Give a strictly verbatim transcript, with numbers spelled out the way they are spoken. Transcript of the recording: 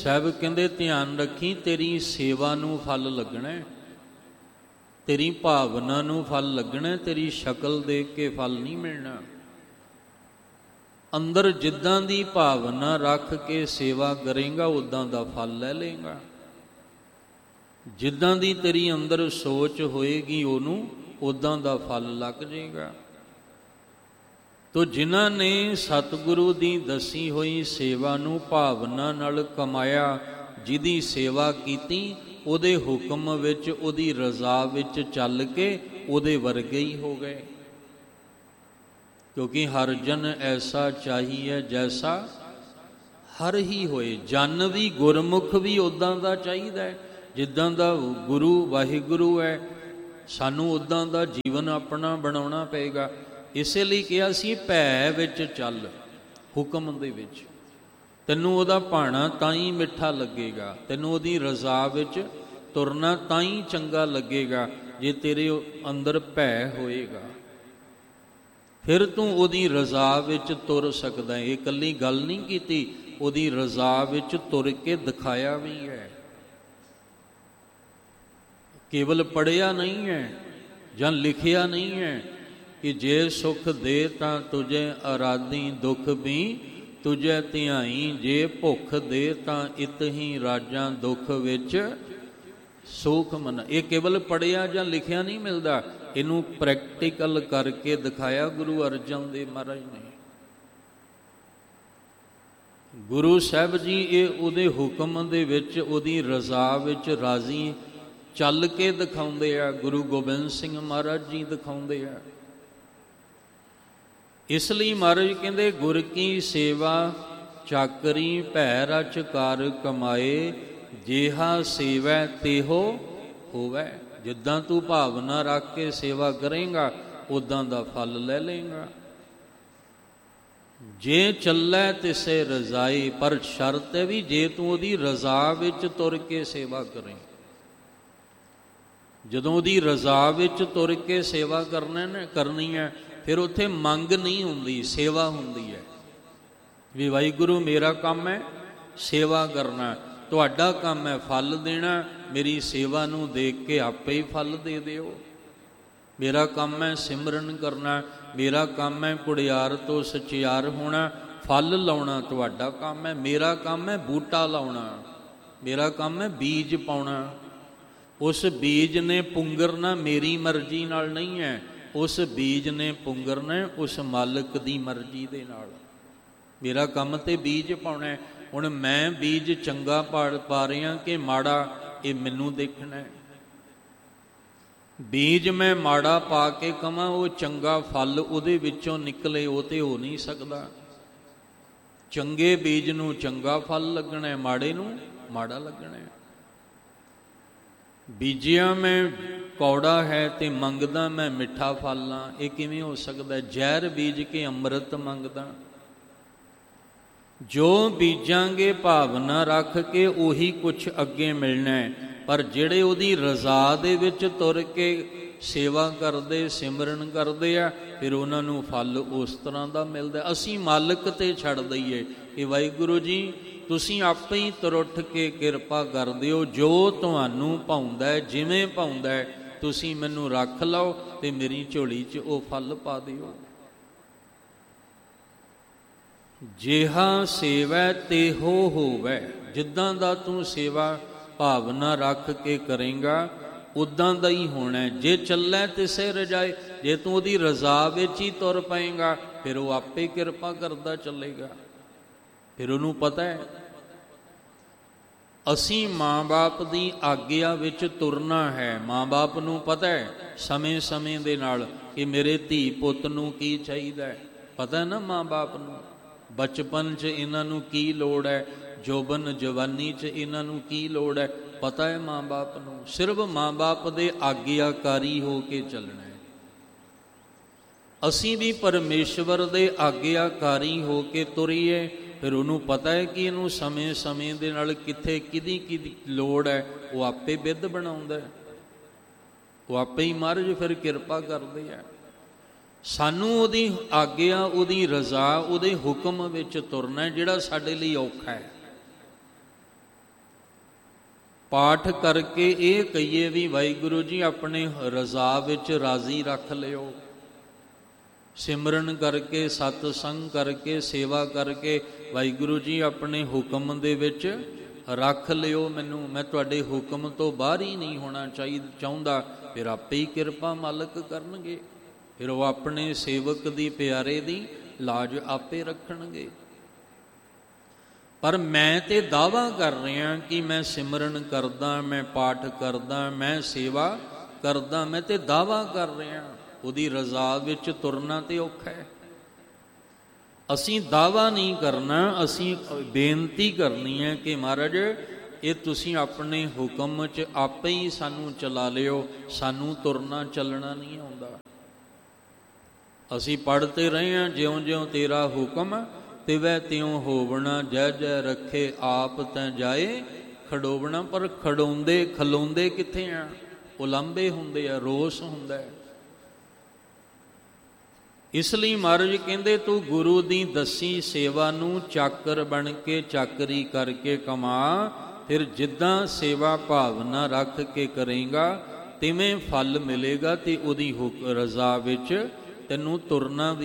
ਸਾਹਿਬ ਕਹਿੰਦੇ ਧਿਆਨ ਰੱਖੀ, ਤੇਰੀ ਸੇਵਾ ਨੂੰ ਫਲ ਲੱਗਣਾ, ਤੇਰੀ ਭਾਵਨਾ ਨੂੰ ਫਲ ਲੱਗਣਾ, ਤੇਰੀ ਸ਼ਕਲ ਦੇਖ ਕੇ ਫਲ ਨਹੀਂ ਮਿਲਣਾ। ਅੰਦਰ ਜਿੱਦਾਂ ਦੀ ਭਾਵਨਾ ਰੱਖ ਕੇ ਸੇਵਾ ਕਰੇਗਾ ਉੱਦਾਂ ਦਾ ਫਲ ਲੈ ਲਏਗਾ। ਜਿੱਦਾਂ ਦੀ ਤੇਰੀ ਅੰਦਰ ਸੋਚ ਹੋਏਗੀ ਉਹਨੂੰ ਉੱਦਾਂ ਦਾ ਫਲ ਲੱਗ ਜਾਏਗਾ। ਤੋ ਜਿਨ੍ਹਾਂ ਨੇ ਸਤਿਗੁਰੂ ਦੀ ਦੱਸੀ ਹੋਈ ਸੇਵਾ ਨੂੰ ਭਾਵਨਾ ਨਾਲ ਕਮਾਇਆ, ਜਿਹਦੀ ਸੇਵਾ ਕੀਤੀ, ਉਹਦੇ ਹੁਕਮ ਵਿੱਚ, ਉਹਦੀ ਰਜ਼ਾ ਵਿੱਚ ਚੱਲ ਕੇ ਉਹਦੇ ਵਰਗੇ ਹੀ ਹੋ ਗਏ। ਕਿਉਂਕਿ ਹਰ ਜਨ ਐਸਾ ਚਾਹੀਏ ਜੈਸਾ ਹਰ ਹੀ ਹੋਏ। ਜਨ ਵੀ ਗੁਰਮੁਖ ਵੀ ਉੱਦਾਂ ਦਾ ਚਾਹੀਦਾ ਹੈ ਜਿੱਦਾਂ ਦਾ ਗੁਰੂ ਵਾਹਿਗੁਰੂ ਹੈ। ਸਾਨੂੰ ਉੱਦਾਂ ਦਾ ਜੀਵਨ ਆਪਣਾ ਬਣਾਉਣਾ ਪਏਗਾ। ਇਸੇ ਲਈ ਕਿਹਾ ਸੀ ਭੈ ਵਿੱਚ ਚੱਲ, ਹੁਕਮ ਦੇ ਵਿੱਚ। ਤੈਨੂੰ ਉਹਦਾ ਭਾਣਾ ਤਾਂ ਹੀ ਮਿੱਠਾ ਲੱਗੇਗਾ, ਤੈਨੂੰ ਉਹਦੀ ਰਜ਼ਾ ਵਿੱਚ ਤੁਰਨਾ ਤਾਂ ਹੀ ਚੰਗਾ ਲੱਗੇਗਾ ਜੇ ਤੇਰੇ ਅੰਦਰ ਭੈ ਹੋਏਗਾ। ਫਿਰ ਤੂੰ ਉਹਦੀ ਰਜ਼ਾ ਵਿੱਚ ਤੁਰ ਸਕਦਾ ਹੈ। ਇਹ ਇਕੱਲੀ ਗੱਲ ਨਹੀਂ ਕੀਤੀ, ਉਹਦੀ ਰਜ਼ਾ ਵਿੱਚ ਤੁਰ ਕੇ ਦਿਖਾਇਆ ਵੀ ਹੈ। ਕੇਵਲ ਪੜ੍ਹਿਆ ਨਹੀਂ ਹੈ ਜਾਂ ਲਿਖਿਆ ਨਹੀਂ ਹੈ ਕਿ ਜੇ ਸੁਖ ਦੇ ਤਾਂ ਤੁਝੇ ਅਰਾਧੀ ਦੁੱਖ ਵੀ ਤੁਝੇ ਧਿਆਈ, ਜੇ ਭੁੱਖ ਦੇ ਤਾਂ ਇਤ ਹੀ ਰਾਜਾਂ ਦੁੱਖ ਵਿੱਚ ਸੁਖ ਮਨ। ਇਹ ਕੇਵਲ ਪੜ੍ਹਿਆ ਜਾਂ ਲਿਖਿਆ ਨਹੀਂ ਮਿਲਦਾ, ਇਹਨੂੰ ਪ੍ਰੈਕਟੀਕਲ ਕਰਕੇ ਦਿਖਾਇਆ ਗੁਰੂ ਅਰਜਨ ਦੇਵ ਮਹਾਰਾਜ ਨੇ। ਗੁਰੂ ਸਾਹਿਬ ਜੀ ਇਹ ਉਹਦੇ ਹੁਕਮ ਦੇ ਵਿੱਚ, ਉਹਦੀ ਰਜ਼ਾ ਵਿੱਚ ਰਾਜ਼ੀ ਚੱਲ ਕੇ ਦਿਖਾਉਂਦੇ ਆ। ਗੁਰੂ ਗੋਬਿੰਦ ਸਿੰਘ ਮਹਾਰਾਜ ਜੀ ਦਿਖਾਉਂਦੇ ਆ। ਇਸ ਲਈ ਮਹਾਰਾਜ ਕਹਿੰਦੇ ਗੁਰ ਕੀ ਸੇਵਾ ਚਾਕਰੀ ਭੈ ਰਚ ਕਰ ਕਮਾਏ, ਜਿਹਾ ਸੇਵੈ ਤੇਹੋ ਹੋਵੈ। ਜਿੱਦਾਂ ਤੂੰ ਭਾਵਨਾ ਰੱਖ ਕੇ ਸੇਵਾ ਕਰੇਗਾ ਉੱਦਾਂ ਦਾ ਫਲ ਲੈ ਲਏਗਾ। ਜੇ ਚੱਲੈ ਤਿਸੇ ਰਜ਼ਾਈ, ਪਰ ਸ਼ਰਤ ਹੈ ਵੀ ਜੇ ਤੂੰ ਉਹਦੀ ਰਜ਼ਾ ਵਿੱਚ ਤੁਰ ਕੇ ਸੇਵਾ ਕਰੇ। ਜਦੋਂ ਉਹਦੀ ਰਜ਼ਾ ਵਿੱਚ ਤੁਰ ਕੇ ਸੇਵਾ ਕਰਨਾ ਨੇ ਕਰਨੀ ਹੈ, ਫਿਰ ਉੱਥੇ ਮੰਗ ਨਹੀਂ ਹੁੰਦੀ, ਸੇਵਾ ਹੁੰਦੀ ਹੈ। ਵੀ ਵਾਹਿਗੁਰੂ ਮੇਰਾ ਕੰਮ ਹੈ ਸੇਵਾ ਕਰਨਾ, ਤੁਹਾਡਾ ਕੰਮ ਹੈ ਫਲ ਦੇਣਾ, ਮੇਰੀ ਸੇਵਾ ਨੂੰ ਦੇਖ ਕੇ ਆਪੇ ਹੀ ਫਲ ਦੇ ਦਿਓ। ਮੇਰਾ ਕੰਮ ਹੈ ਸਿਮਰਨ ਕਰਨਾ, ਮੇਰਾ ਕੰਮ ਹੈ ਕੁੜਿਆਰ ਤੋਂ ਸਚਿਆਰ ਹੋਣਾ, ਫਲ ਲਾਉਣਾ ਤੁਹਾਡਾ ਕੰਮ ਹੈ। ਮੇਰਾ ਕੰਮ ਹੈ ਬੂਟਾ ਲਾਉਣਾ, ਮੇਰਾ ਕੰਮ ਹੈ ਬੀਜ ਪਾਉਣਾ। ਉਸ ਬੀਜ ਨੇ ਪੁੰਗਰਨਾ ਮੇਰੀ ਮਰਜ਼ੀ ਨਾਲ ਨਹੀਂ ਹੈ, ਉਸ ਬੀਜ ਨੇ ਪੁੰਗਰਨਾ ਉਸ ਮਾਲਕ ਦੀ ਮਰਜ਼ੀ ਦੇ ਨਾਲ। ਮੇਰਾ ਕੰਮ ਤੇ ਬੀਜ ਪਾਉਣਾ। ਹੁਣ ਮੈਂ ਬੀਜ ਚੰਗਾ ਪਾ ਪਾ ਰਿਹਾ ਕਿ ਮਾੜਾ, ਇਹ ਮੈਨੂੰ ਦੇਖਣਾ ਹੈ। ਬੀਜ ਮੈਂ ਮਾੜਾ ਪਾ ਕੇ ਕਵਾਂ ਉਹ ਚੰਗਾ ਫਲ ਉਹਦੇ ਵਿੱਚੋਂ ਨਿਕਲੇ, ਉਹ ਤੇ ਹੋ ਨਹੀਂ ਸਕਦਾ। ਚੰਗੇ ਬੀਜ ਨੂੰ ਚੰਗਾ ਫਲ ਲੱਗਣਾ, ਮਾੜੇ ਨੂੰ ਮਾੜਾ ਲੱਗਣਾ। ਬੀਜਿਆ ਮੈਂ ਕੌੜਾ ਹੈ ਤੇ ਮੰਗਦਾ ਮੈਂ ਮਿੱਠਾ ਫਲਾਂ, ਇਹ ਕਿਵੇਂ ਹੋ ਸਕਦਾ? ਜ਼ਹਿਰ ਬੀਜ ਕੇ ਅੰਮ੍ਰਿਤ ਮੰਗਦਾ। ਜੋ ਬੀਜਾਂਗੇ ਭਾਵਨਾ ਰੱਖ ਕੇ ਉਹੀ ਕੁਛ ਅੱਗੇ ਮਿਲਣਾ ਹੈ। ਪਰ ਜਿਹੜੇ ਉਹਦੀ ਰਜ਼ਾ ਦੇ ਵਿੱਚ ਤੁਰ ਕੇ ਸੇਵਾ ਕਰਦੇ, ਸਿਮਰਨ ਕਰਦੇ ਆ, ਫਿਰ ਉਹਨਾਂ ਨੂੰ ਫਲ ਉਸ ਤਰ੍ਹਾਂ ਦਾ ਮਿਲਦਾ। ਅਸੀਂ ਮਾਲਕ ਤੇ ਛੱਡ ਦਈਏ ਕਿ ਵਾਹਿਗੁਰੂ ਜੀ ਤੁਸੀਂ ਆਪੇ ਹੀ ਤੁਰ ਉੱਠ ਕੇ ਕਿਰਪਾ ਕਰ ਦਿਓ, ਜੋ ਤੁਹਾਨੂੰ ਭਾਉਂਦਾ, ਜਿਵੇਂ ਭਾਉਂਦਾ ਤੁਸੀਂ ਮੈਨੂੰ ਰੱਖ ਲਓ ਤੇ ਮੇਰੀ ਝੋਲੀ 'ਚ ਉਹ ਫਲ ਪਾ ਦਿਓ। ਜਿਹਾ ਸੇਵੈ ਤੇਹੋ ਹੋਵੈ, ਜਿੱਦਾਂ ਦਾ ਤੂੰ ਸੇਵਾ ਭਾਵਨਾ ਰੱਖ ਕੇ ਕਰੇਗਾ ਉੱਦਾਂ ਦਾ ਹੀ ਹੋਣਾ। ਜੇ ਚੱਲੈ ਤਿਸੇ ਰਜਾਏ, ਜੇ ਤੂੰ ਉਹਦੀ ਰਜ਼ਾ ਵਿੱਚ ਹੀ ਤੁਰ ਪਏਗਾ ਫਿਰ ਉਹ ਆਪੇ ਕਿਰਪਾ ਕਰਦਾ ਚੱਲੇਗਾ। ਫਿਰ ਉਹਨੂੰ ਪਤਾ ਹੈ ਅਸੀਂ ਮਾਂ ਬਾਪ ਦੀ ਆਗਿਆ ਵਿੱਚ ਤੁਰਨਾ ਹੈ। ਮਾਂ ਬਾਪ ਨੂੰ ਪਤਾ ਹੈ ਸਮੇਂ ਸਮੇਂ ਦੇ ਨਾਲ ਕਿ ਮੇਰੇ ਧੀ ਪੁੱਤ ਨੂੰ ਕੀ ਚਾਹੀਦਾ ਹੈ। ਪਤਾ ਨਾ ਮਾਂ ਬਾਪ ਨੂੰ ਬਚਪਨ 'ਚ ਇਹਨਾਂ ਨੂੰ ਕੀ ਲੋੜ ਹੈ, ਜੋਬਨ ਜਵਾਨੀ 'ਚ ਇਹਨਾਂ ਨੂੰ ਕੀ ਲੋੜ ਹੈ, ਪਤਾ ਹੈ ਮਾਂ ਬਾਪ ਨੂੰ। ਸਿਰਫ ਮਾਂ ਬਾਪ ਦੇ ਆਗਿਆਕਾਰੀ ਹੋ ਕੇ ਚੱਲਣਾ ਹੈ। ਅਸੀਂ ਵੀ ਪਰਮੇਸ਼ਵਰ ਦੇ ਆਗਿਆਕਾਰੀ ਹੋ ਕੇ ਤੁਰੀਏ, ਫਿਰ ਉਹਨੂੰ ਪਤਾ ਹੈ ਕਿ ਇਹਨੂੰ ਸਮੇਂ ਸਮੇਂ ਦੇ ਨਾਲ ਕਿੱਥੇ ਕਿਹਦੀ ਕਿਹਦੀ ਲੋੜ ਹੈ, ਉਹ ਆਪੇ ਬਿੱਧ ਬਣਾਉਂਦਾ, ਉਹ ਆਪੇ ਹੀ ਮਹਾਰਾਜ ਫਿਰ ਕਿਰਪਾ ਕਰਦੇ ਆ। ਸਾਨੂੰ ਉਹਦੀ ਆਗਿਆ, ਉਹਦੀ ਰਜ਼ਾ, ਉਹਦੇ ਹੁਕਮ ਵਿੱਚ ਤੁਰਨਾ ਜਿਹੜਾ ਸਾਡੇ ਲਈ ਔਖਾ ਹੈ। ਪਾਠ ਕਰਕੇ ਇਹ ਕਹੀਏ ਵੀ ਵਾਹਿਗੁਰੂ ਜੀ ਆਪਣੇ ਰਜ਼ਾ ਵਿੱਚ ਰਾਜ਼ੀ ਰੱਖ ਲਿਓ। ਸਿਮਰਨ ਕਰਕੇ, ਸਤਸੰਗ ਕਰਕੇ, ਸੇਵਾ ਕਰਕੇ ਵਾਹਿਗੁਰੂ ਜੀ ਆਪਣੇ ਹੁਕਮ ਦੇ ਵਿੱਚ ਰੱਖ ਲਿਓ ਮੈਨੂੰ, ਮੈਂ ਤੁਹਾਡੇ ਹੁਕਮ ਤੋਂ ਬਾਹਰ ਹੀ ਨਹੀਂ ਹੋਣਾ ਚਾਹੀਦਾ ਚਾਹੁੰਦਾ। ਫਿਰ ਆਪੇ ਹੀ ਕਿਰਪਾ ਮਾਲਕ ਕਰਨਗੇ, ਫਿਰ ਉਹ ਆਪਣੇ ਸੇਵਕ ਦੀ, ਪਿਆਰੇ ਦੀ ਲਾਜ ਆਪੇ ਰੱਖਣਗੇ। ਪਰ ਮੈਂ ਤੇ ਦਾਅਵਾ ਕਰ ਰਿਹਾ ਕਿ ਮੈਂ ਸਿਮਰਨ ਕਰਦਾ, ਮੈਂ ਪਾਠ ਕਰਦਾ, ਮੈਂ ਸੇਵਾ ਕਰਦਾ, ਮੈਂ ਤੇ ਦਾਅਵਾ ਕਰ ਰਿਹਾ। ਉਹਦੀ ਰਜ਼ਾ ਵਿੱਚ ਤੁਰਨਾ ਤੇ ਔਖਾ ਹੈ। ਅਸੀਂ ਦਾਅਵਾ ਨਹੀਂ ਕਰਨਾ, ਅਸੀਂ ਬੇਨਤੀ ਕਰਨੀ ਹੈ ਕਿ ਮਹਾਰਾਜ ਇਹ ਤੁਸੀਂ ਆਪਣੇ ਹੁਕਮ 'ਚ ਆਪੇ ਹੀ ਸਾਨੂੰ ਚਲਾ ਲਿਓ, ਸਾਨੂੰ ਤੁਰਨਾ ਚੱਲਣਾ ਨਹੀਂ ਆਉਂਦਾ। ਅਸੀਂ ਪੜ੍ਹਦੇ ਰਹੇ ਹਾਂ, ਜਿਉਂ ਜਿਉਂ ਤੇਰਾ ਹੁਕਮ ਤਿਵੈ ਤਿਉਂ ਹੋਵਣਾ, ਜੈ ਜੈ ਰੱਖੇ ਆਪ ਤੈਂ ਜਾਏ ਖੜੋਵਣਾ। ਪਰ ਖੜੋਂਦੇ ਖਲੋਂਦੇ ਕਿੱਥੇ ਆ? ਉਲਾਂਭੇ ਹੁੰਦੇ ਆ, ਰੋਸ ਹੁੰਦਾ ਹੈ। ਇਸ ਲਈ ਮਹਾਰਾਜ ਕਹਿੰਦੇ ਤੂੰ ਗੁਰੂ ਦੀ ਦੱਸੀ ਸੇਵਾ ਨੂੰ ਚਾਕਰ ਬਣ ਕੇ, ਚਾਕਰੀ ਕਰਕੇ ਕਮਾ। ਫਿਰ ਜਿੱਦਾਂ ਸੇਵਾ ਭਾਵਨਾ ਰੱਖ ਕੇ ਕਰੇਗਾ ਤਿਵੇਂ ਫਲ ਮਿਲੇਗਾ, ਤੇ ਉਹਦੀ ਰਜ਼ਾ ਵਿੱਚ ਤੈਨੂੰ ਤੁਰਨਾ ਵੀ